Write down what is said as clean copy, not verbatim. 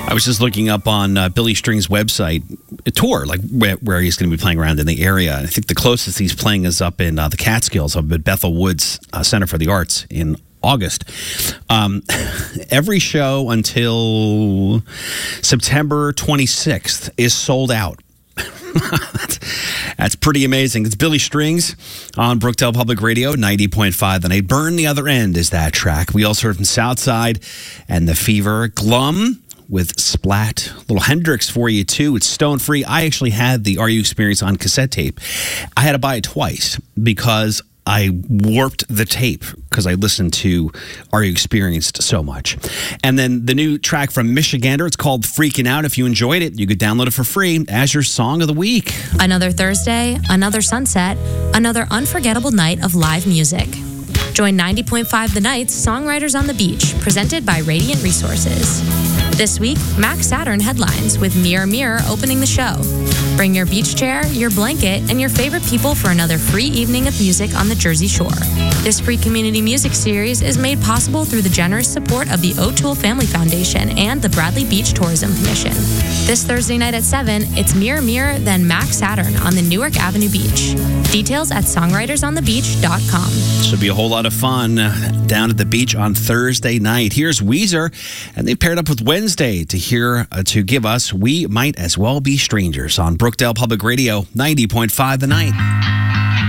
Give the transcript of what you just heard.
I was just looking up on Billy String's website, a tour, like where he's going to be playing around in the area. I think the closest he's playing is up in the Catskills, up at Bethel Woods Center for the Arts in August. Every show until September 26th is sold out. That's pretty amazing. It's Billy Strings on Brookdale Public Radio, 90.5 The Night. Burn the Other End is that track. We also heard from Southside and The Fever. Glum with Splat. Little Hendrix for you, too. It's Stone Free. I actually had the Are You Experience on cassette tape. I had to buy it twice because I warped the tape because I listened to Are You Experienced so much. And then the new track from Michigander, it's called Freaking Out. If you enjoyed it, you could download it for free as your song of the week. Another Thursday, another sunset, another unforgettable night of live music. Join 90.5 The Night's Songwriters on the Beach, presented by Radiant Resources. This week, Max Saturn headlines with Mirror Mirror opening the show. Bring your beach chair, your blanket, and your favorite people for another free evening of music on the Jersey Shore. This free community music series is made possible through the generous support of the O'Toole Family Foundation and the Bradley Beach Tourism Commission. This Thursday night at 7, it's Mirror Mirror, then Max Saturn on the Newark Avenue Beach. Details at songwritersonthebeach.com. Should be a whole lot of fun down at the beach on Thursday night. Here's Weezer, and they paired up with Wednesday to give us We Might As Well Be Strangers on Brookdale Public Radio, 90.5 The Night.